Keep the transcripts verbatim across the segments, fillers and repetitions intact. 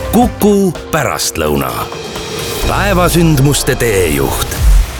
Kuku pärastlõuna. Päevasündmuste teejuht.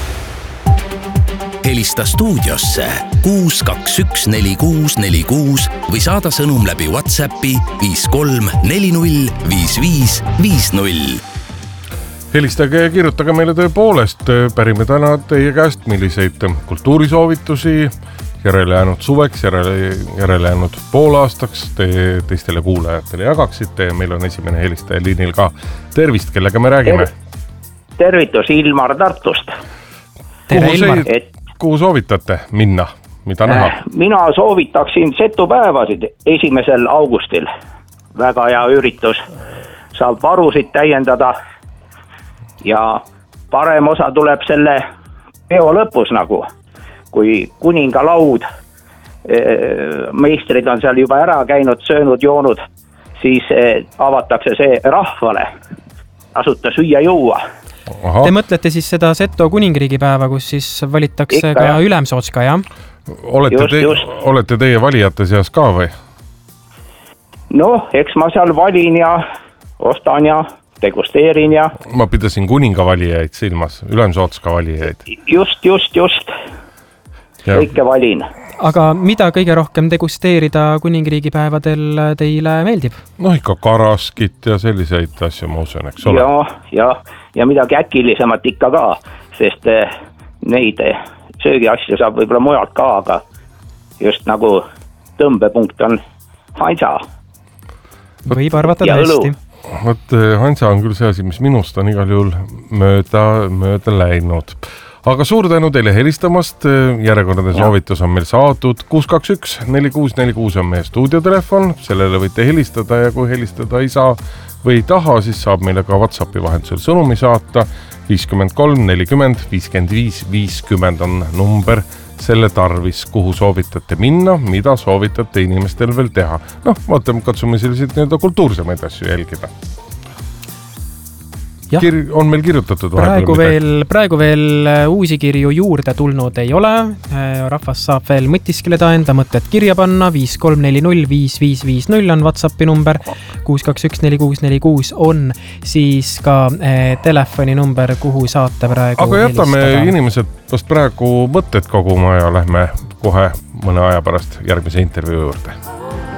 Helista stuudiosse kuus kaks üks neli kuus neli kuus või saada sõnum läbi WhatsAppi viis kolm neli null viis viis viis null. Helistage ja kirjutage meile tõepoolest. Pärime täna teie käest, milliseid kultuurisoovitusi järele jäänud suveks, järele, järele jäänud poolaastaks te teistele kuulajatele jagaksite ja meil on esimene helistaja liinil ka. Tervist, kellega me räägime? Tervitus Ilmar Tartust. Tere, Ilmar. Et... Kuhu soovitate minna? Mida näha? Mina soovitaksin setupäevasid esimesel augustil. Väga hea üritus. Saab varusid täiendada ja parem osa tuleb selle peo lõpus nagu. Kui kuningalaud meistrid on seal juba ära käinud, söönud, joonud, siis avatakse see rahvale. Asuta süüa juua. Aha. Te mõtlete siis seda Seto kuningriigi päeva, kus siis valitakse Ikka, ka jah. Ülemsootska, jah? Olete, just, te, just. olete teie valijate seas ka või? No, eks ma seal valin ja ostan ja degusteerin ja... Ma pidasin kuninga valijaid silmas, Ülemsootska valijaid. Just, just, just. Ja. Kõike valin. Aga mida kõige rohkem degusteerida kuningriigi päevadel teile meeldib? No ikka karaskit ja selliseid asju ma usun, eks ole? Ja, ja, ja midagi äkilisemat ikka ka, sest neid söögiasju saab võib-olla mujalt ka, aga just nagu tõmbepunkt on Hansa. Võib arvata tõesti. Võt, Hansa on küll see asi, mis minust on igal juhul mööda, mööda läinud. Aga suur tänu teile helistamast, järjekordade soovitus on meil saadud. kuus kaks üks neli kuus neli kuus on meie stuudiotelefon, sellele võite helistada ja kui helistada ei saa või ei taha, siis saab meile ka WhatsAppi vahendusel sõnumi saata. viiskümmend kolm nelikümmend viiskümmend viis viiskümmend on number selle tarvis, kuhu soovitate minna, mida soovitate inimestel veel teha. Noh, vaatame, katsume selliseid nii-öelda kultuursemaid asju jälgida. Kir- on meil kirjutatud praegu veel, praegu veel uusi kirju juurde tulnud ei ole. Rahvas saab veel mõtiskeleda enda mõtted kirja panna. viis kolm neli null viis viis viis null on WhatsAppi number. kuus kaks üks neli kuus neli kuus on siis ka eh, telefoni number, kuhu saate praegu Aga jätame helistada. Inimesed vast praegu mõtted koguma ja lähme kohe mõne aja pärast järgmise intervjuu juurde.